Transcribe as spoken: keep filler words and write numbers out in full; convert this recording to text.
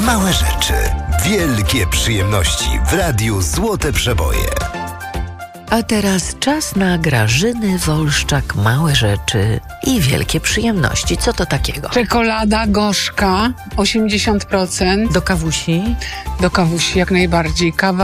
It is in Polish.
Małe rzeczy, wielkie przyjemności w Radiu Złote Przeboje. A teraz czas na Grażyny Wolszczak. Małe rzeczy i wielkie przyjemności. Co to takiego? Czekolada gorzka, osiemdziesiąt procent. Do kawusi? Do kawusi jak najbardziej. Kawa